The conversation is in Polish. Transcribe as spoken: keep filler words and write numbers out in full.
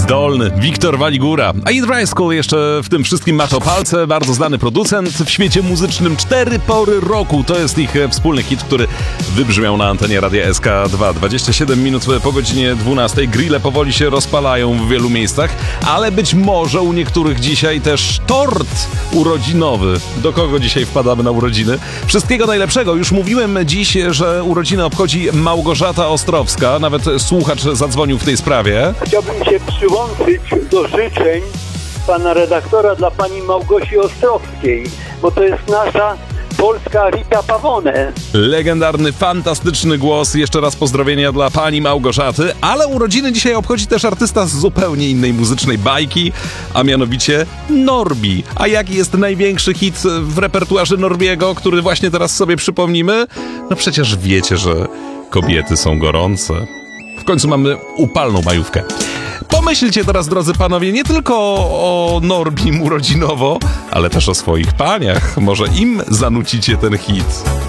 Zdolny Wiktor Waligura. A Eat Rice jeszcze w tym wszystkim macza palce. Bardzo znany producent w świecie muzycznym. Cztery pory roku to jest ich wspólny hit, który wybrzmiał na antenie Radia S K dwa. dwadzieścia siedem minut po godzinie dwunastej. Grille powoli się rozpalają w wielu miejscach, ale być może u niektórych dzisiaj też tort urodzinowy. Do kogo dzisiaj wpadamy na urodziny? Wszystkiego najlepszego. Już mówiłem dziś, że urodziny obchodzi Małgorzata Ostrowska. Nawet słuchacz zadzwonił w tej sprawie. Chciałbym się przyłączyć do życzeń pana redaktora dla pani Małgosi Ostrowskiej, bo to jest nasza polska Rita Pavone. Legendarny, fantastyczny głos. Jeszcze raz pozdrowienia dla pani Małgorzaty, ale urodziny dzisiaj obchodzi też artysta z zupełnie innej muzycznej bajki, a mianowicie Norbi. A jaki jest największy hit w repertuarze Norbiego, który właśnie teraz sobie przypomnimy? No przecież wiecie, że kobiety są gorące. W końcu mamy upalną majówkę. Pomyślcie teraz, drodzy panowie, nie tylko o Norbim urodzinowo, ale też o swoich paniach. Może im zanucicie ten hit.